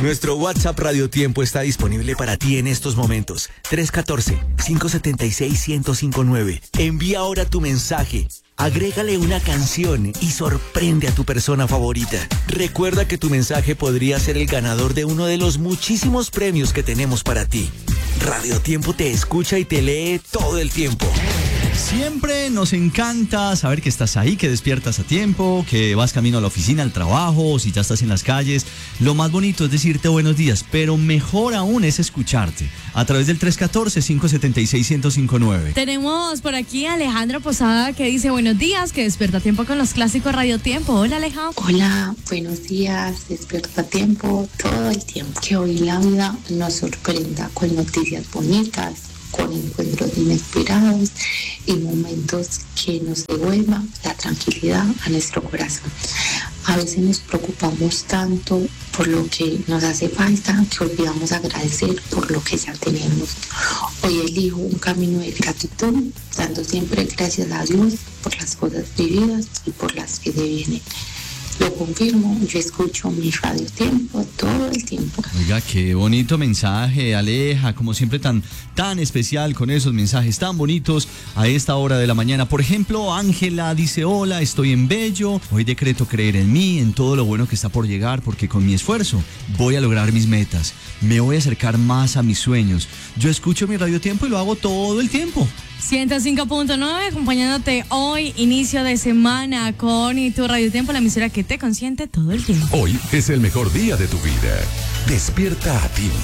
Nuestro WhatsApp Radio Tiempo está disponible para ti en estos momentos. 314-576-1059. Envía ahora tu mensaje. Agrégale una canción y sorprende a tu persona favorita. Recuerda que tu mensaje podría ser el ganador de uno de los muchísimos premios que tenemos para ti. Radio Tiempo te escucha y te lee todo el tiempo. Siempre nos encanta saber que estás ahí, que despiertas a tiempo, que vas camino a la oficina, al trabajo, o si ya estás en las calles. Lo más bonito es decirte buenos días, pero mejor aún es escucharte a través del 314-576-1059. Tenemos por aquí a Alejandra Posada que dice buenos días, que despierta a tiempo con los clásicos Radio Tiempo. Hola, Alejandra. Hola, buenos días, despierta a tiempo todo el tiempo. Que hoy la vida nos sorprenda con noticias bonitas, con encuentros inesperados y momentos que nos devuelvan la tranquilidad a nuestro corazón. A veces nos preocupamos tanto por lo que nos hace falta que olvidamos agradecer por lo que ya tenemos. Hoy elijo un camino de gratitud, dando siempre gracias a Dios por las cosas vividas y por las que se vienen. Lo confirmo, yo escucho mi Radio Tiempo todo el tiempo. Oiga, qué bonito mensaje, Aleja, como siempre tan especial con esos mensajes tan bonitos a esta hora de la mañana. Por ejemplo, Ángela dice, hola, estoy en Bello, hoy decreto creer en mí, en todo lo bueno que está por llegar, porque con mi esfuerzo voy a lograr mis metas, me voy a acercar más a mis sueños. Yo escucho mi Radio Tiempo y lo hago todo el tiempo. 105.9, acompañándote hoy, inicio de semana, con tu Radio Tiempo, la emisora que te consiente todo el tiempo. Hoy es el mejor día de tu vida. Despierta a tiempo.